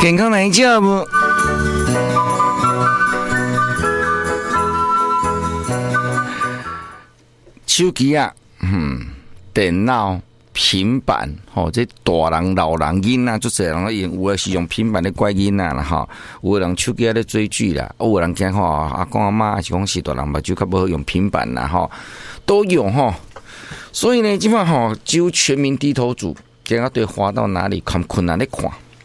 健康来食无？手机啊，电脑、平板，这大人、老人、囡仔，就是人用，有的是用平板咧怪囡仔啦，有的人手机咧追剧啦，有的人惊阿公阿妈，还是讲是大人目睭较不好用平板啦，都有所以呢，基本上几乎全民低头族，今仔对滑到哪里看困难咧看。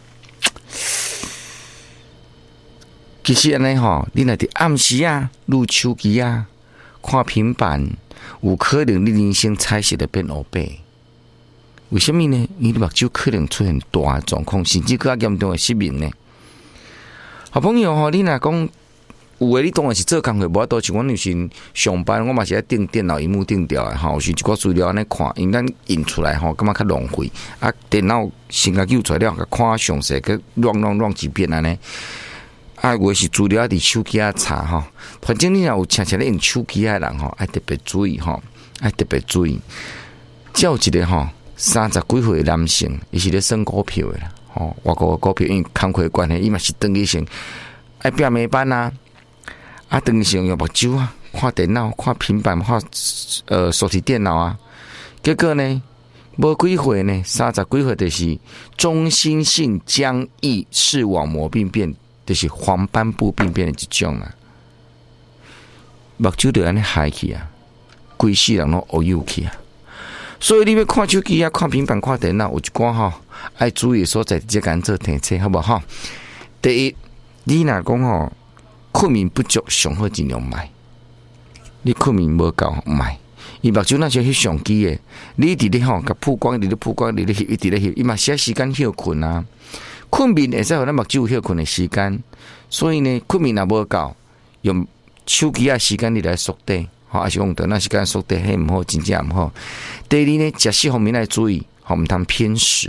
其实安尼你若伫暗时啊，撸手机啊，看平板，有可能你人生彩色的变黑白。为什么呢？你的目睭可能出现大的状况，甚至更加严重的失明呢。好朋友你若讲有诶，你当然是做工课，无法度像阮有时上班，我嘛是爱订电脑荧幕订掉诶，有时一寡资料安尼看，因咱印出来感觉较浪费。啊，电脑先甲救出来了，甲看详细，佮乱几遍安尼。啊，有诶是资料伫手机啊查反正你若有常常咧用手机诶人爱特别注意爱特别注意。只有一个30几岁的男性，伊是咧算股票诶啦外国的股票因为工课关系，伊嘛是长期性爱拼暝班啊。长期性用目睭啊，看电脑、看平板、看手提电脑啊，结果呢，无几岁呢，30几岁就是中心性僵硬视网膜病变，就是黄斑部病变的一种啦。目睭就安尼害去啊，规世人拢黑黝去啊。所以你要看手机啊、看平板、看电脑，有一寡爱注意的所在，直接干做提醒，好不好？第一，你若讲困眠不足，上好尽量买。你困眠无够买，伊目睭那些翕相机的，你伫咧甲曝光，伫咧曝光，伫咧翕，伫咧翕，伊嘛是时间休困啊。困眠会使互咱目睭有休困的时间，所以呢，困眠若无够，用手机啊时间你来缩短，还是用电脑时间缩短，迄毋好，真正毋好。第二呢，食食方面来注意，毋通偏食。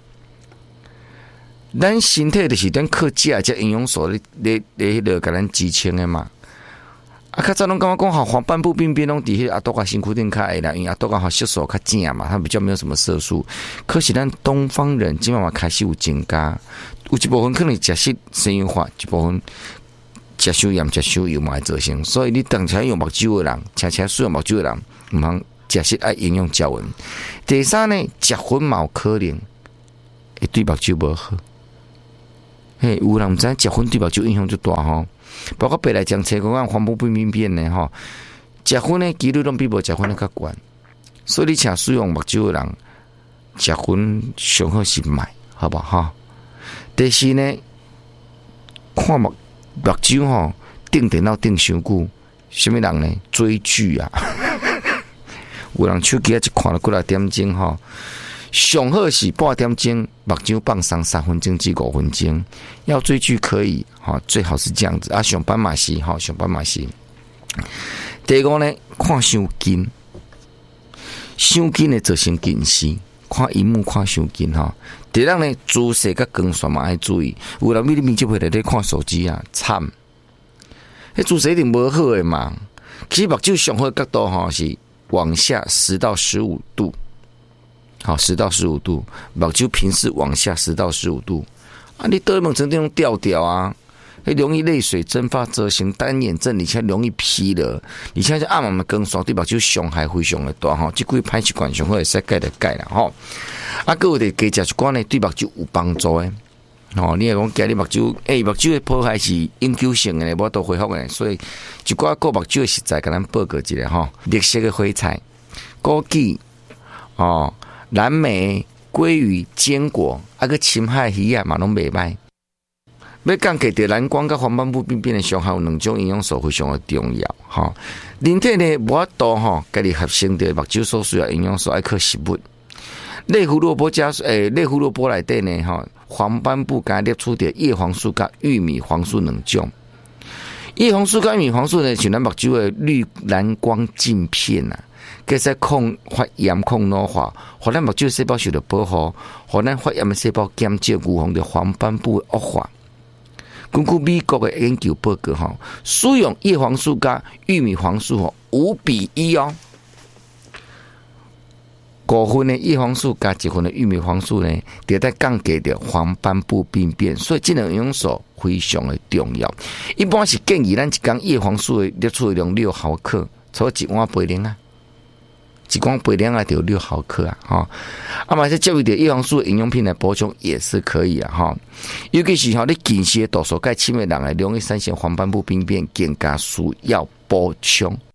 咱身体就是咱靠食这营养素咧甲咱支撑的嘛。较早拢感觉讲黄斑部病变拢伫迄阿多个身躯顶较矮啦，因为阿多个色素较正嘛，它比较没有什么色素。可是咱东方人今嘛开始有增加，有一部分可能食食生油化，一部分食手盐、食手油嘛会造成。所以你当前用目睭的人，常常使用目睭的人，毋通食食爱营养胶原。第三呢，食粉嘛有可能会对目睭无好。有人毋知食粉对目睭影响就大包括白内障、青光眼、黄斑部病变呢食粉的几率拢比无食粉的较悬，所以你请使用目睭的人，食粉上好是买，好不好第四呢，看目睭盯电脑盯伤久，什么人呢？追剧啊，有人手机一看了过来点钟上好是半点钟，目睭放上3分钟至5分钟。要追剧可以最好是这样子啊。上班嘛是上班嘛是。第五呢，看伤紧，伤紧的造成近视。看荧幕看伤紧第二呢，姿势甲光线嘛爱注意。有人面就会在看手机啊，惨。迄姿势一定无好的嘛。其实目睭上好的角度是往下10到15度。10到15度，目睭平视往下10到15度啊！你倒梦成这种调调啊，容易泪水蒸发，造成单眼症，而且容易疲劳，而且暗暗的光线对目睭伤害非常的大这几歹习惯上好会使改就改啦啊，各位得加食一寡呢，对目睭有帮助的你也讲今日目睭，目睭的破坏是永久性的，无都恢复的，所以一寡顾目睭的食材，甲咱报告一下绿色的花菜、枸杞蓝莓、鲑鱼、坚果，个深海鱼啊嘛拢袂歹。要降低着蓝光甲黄斑部病变的伤害，有2种营养素非常的重要人体呢无法度家己合成着目睭所需要营养素，爱靠食物。类胡萝卜类胡萝卜内底呢黄斑部甲列出着叶黄素甲玉米黄素2种。叶黄素甲玉米黄素呢，是咱目睭的绿蓝光镜片啊。计使抗发炎、抗老化，互咱目睭细胞受到保护，互咱发炎的细胞减少，预防着黄斑部的恶化。根据美国的研究报告使用叶黄素加玉米黄素5:1 5份的叶黄素加1份的玉米黄素呢，就在降低着黄斑部病变，所以这两个营养素非常的重要。一般是建议咱一天叶黄素的摄取量6毫克，差一碗杯奶啊，一碗杯奶啊就6毫克啊，哈。啊嘛，是照一点叶黄素的营养品来补充也是可以啊，哈。尤其是你近视的度数介深的人容易产生黄斑部病变，更加需要补充。